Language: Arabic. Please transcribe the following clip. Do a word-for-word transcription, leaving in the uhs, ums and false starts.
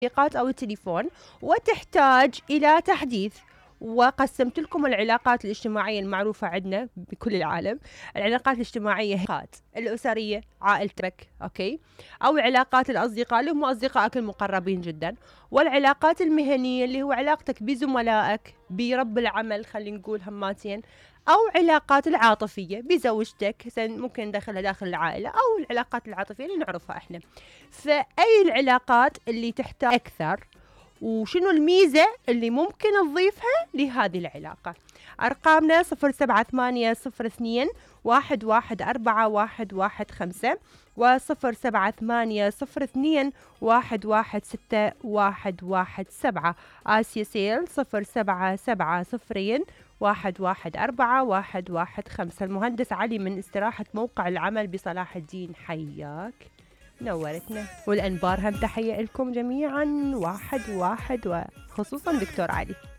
التطبيقات أو التليفون وتحتاج إلى تحديث. وقسمت لكم العلاقات الاجتماعية المعروفة عندنا بكل العالم. العلاقات الاجتماعية هي الأسرية، عائلتك، أوكي، أو علاقات الأصدقاء اللي هم أصدقائك المقربين جدا، والعلاقات المهنية اللي هو علاقتك بزملائك، برب العمل، خلينا نقول هماتين، أو علاقات العاطفية بزوجتك، ممكن ندخلها داخل العائلة، أو العلاقات العاطفية اللي نعرفها إحنا. فأي العلاقات اللي تحتاج أكثر، وشنو الميزة اللي ممكن نضيفها لهذه العلاقة؟ أرقامنا صفر سبعة ثمانية صفر اثنين واحد واحد أربعة واحد واحد خمسة وصفر سبعة ثمانية صفر اثنين واحد واحد ستة واحد واحد سبعة. آسيا سيل صفر سبعة سبعة صفرين واحد واحد أربعة واحد واحد خمسة. المهندس علي من استراحة موقع العمل بصلاح الدين، حياك، نورتنا. والأنبار هم تحية لكم جميعا، واحد واحد، وخصوصا دكتور علي.